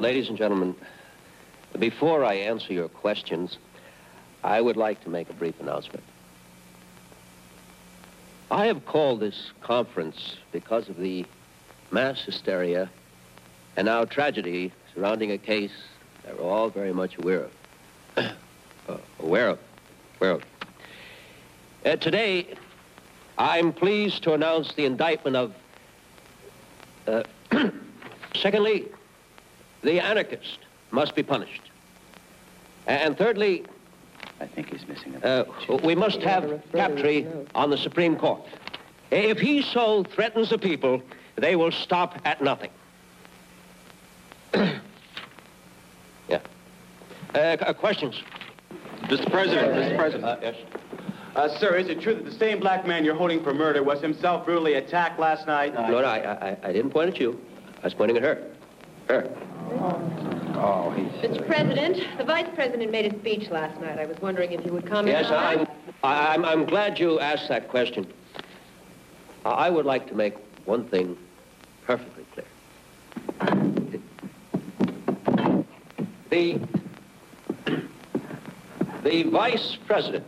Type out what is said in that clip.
Ladies and gentlemen, before I answer your questions, I would like to make a brief announcement. I have called this conference because of the mass hysteria and now tragedy surrounding a case that we're all very much aware of. Today, I'm pleased to announce the indictment of, secondly, the anarchist must be punished. And thirdly, I think he's missing we must have Crabtree on the Supreme Court. If he so threatens the people, they will stop at nothing. Yeah. Questions? Mr. President. Yes. Sir, is it true that the same black man you're holding for murder was himself brutally attacked last night? No, I didn't point at you. I was pointing at her. Her. Mr. President, the Vice President made a speech last night. I was wondering if you would comment Yes, on that. I'm glad you asked that question. I would like to make one thing perfectly clear. The Vice President